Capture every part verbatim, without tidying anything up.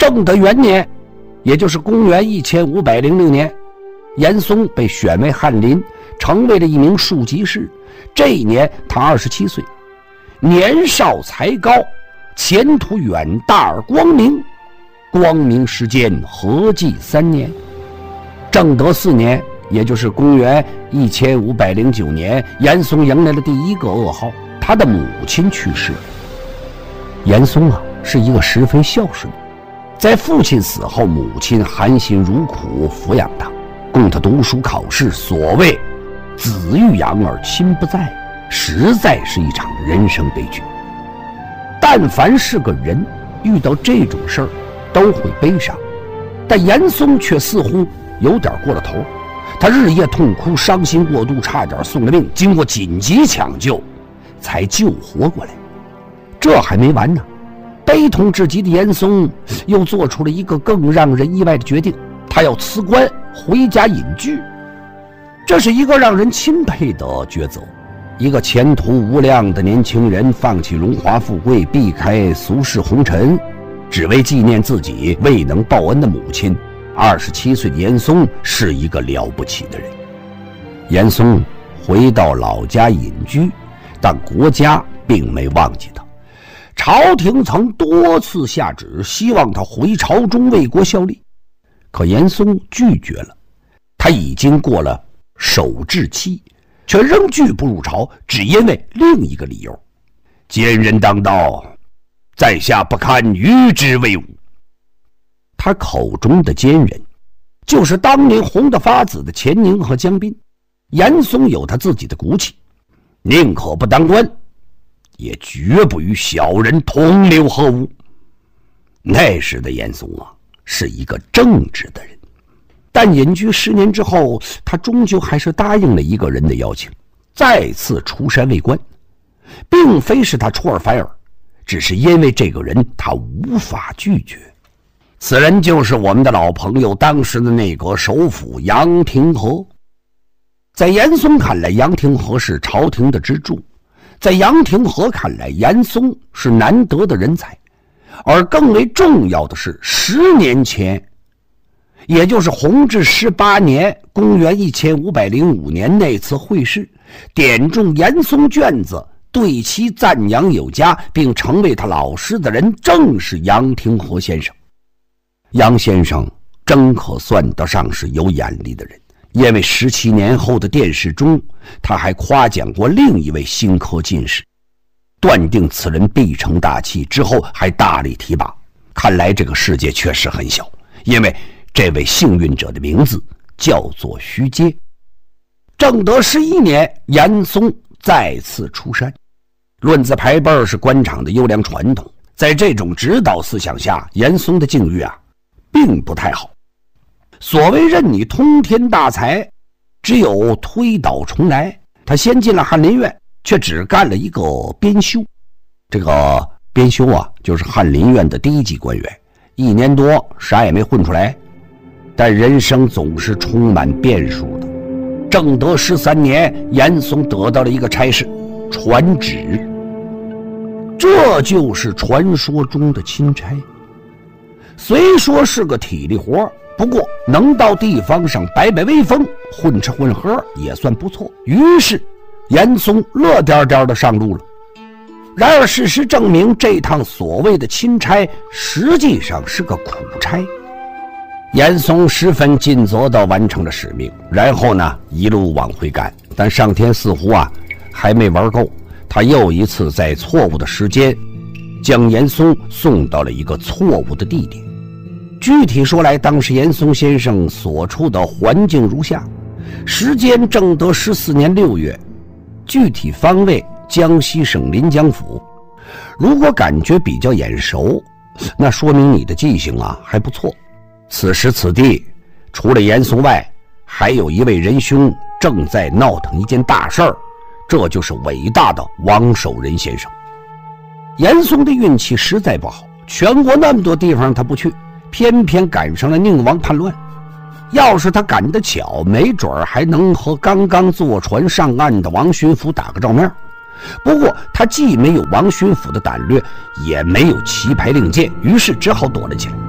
正德元年，也就是公元一千五百零六年，严嵩被选为翰林，成为了一名庶吉士。这一年他二十七岁，年少才高，前途远大而光明。光明时间合计三年。正德四年，也就是公元一千五百零九年，严嵩迎来了第一个噩耗，他的母亲去世了。严嵩啊，是一个十分孝顺的，在父亲死后，母亲含辛茹苦抚养他，供他读书考试。所谓子欲养而亲不在，实在是一场人生悲剧。但凡是个人遇到这种事儿都会悲伤，但严嵩却似乎有点过了头。他日夜痛哭，伤心过度，差点送了命，经过紧急抢救才救活过来。这还没完呢，悲痛至极的严嵩又做出了一个更让人意外的决定，他要辞官回家隐居。这是一个让人钦佩的抉择。一个前途无量的年轻人放弃荣华富贵，避开俗世红尘，只为纪念自己未能报恩的母亲。二十七岁的严嵩是一个了不起的人。严嵩回到老家隐居，但国家并没忘记他。朝廷曾多次下旨，希望他回朝中为国效力，可严嵩拒绝了。他已经过了守制期，却仍拒不入朝，只因为另一个理由：奸人当道，在下不堪与之为伍。他口中的奸人，就是当年红得发紫的钱宁和江彬。严嵩有他自己的骨气，宁可不当官，也绝不与小人同流合污。那时的严嵩啊，是一个正直的人。但隐居十年之后，他终究还是答应了一个人的邀请，再次出山为官。并非是他出尔反尔，只是因为这个人他无法拒绝。此人就是我们的老朋友，当时的内阁首辅杨廷和。在严嵩看来，杨廷和是朝廷的支柱，在杨廷和看来，严嵩是难得的人才。而更为重要的是，十年前，也就是弘治十八年公元一千五百零五年那次会试，点中严嵩卷子，对其赞扬有加，并成为他老师的人，正是杨廷和先生。杨先生真可算得上是有眼力的人，因为十七年后的殿试中，他还夸奖过另一位新科进士，断定此人必成大器，之后还大力提拔。看来这个世界确实很小，因为这位幸运者的名字叫做徐阶。正德十一年，严嵩再次出山。论资排辈是官场的优良传统，在这种指导思想下，严嵩的境遇啊并不太好。所谓任你通天大才，只有推倒重来。他先进了翰林院，却只干了一个编修。这个编修啊，就是翰林院的低级官员，一年多啥也没混出来。但人生总是充满变数的。正德十三年，严嵩得到了一个差事，传旨。这就是传说中的钦差。虽说是个体力活，不过能到地方上摆摆威风，混吃混喝也算不错。于是严嵩乐颠颠的上路了。然而事实证明，这趟所谓的钦差实际上是个苦差。严嵩十分尽责地完成了使命，然后呢一路往回赶。但上天似乎啊还没玩够，他又一次在错误的时间将严嵩送到了一个错误的地点。具体说来，当时严嵩先生所处的环境如下：时间正德十四年六月，具体方位江西省临江府。如果感觉比较眼熟，那说明你的记性啊还不错。此时此地，除了严嵩外，还有一位仁兄正在闹腾一件大事儿，这就是伟大的王守仁先生。严嵩的运气实在不好，全国那么多地方他不去，偏偏赶上了宁王叛乱。要是他赶得巧，没准儿还能和刚刚坐船上岸的王巡抚打个照面。不过他既没有王巡抚的胆略，也没有棋牌令箭，于是只好躲了起来。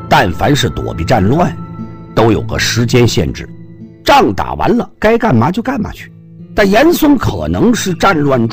但凡是躲避战乱，都有个时间限制，仗打完了该干嘛就干嘛去。但严嵩可能是战乱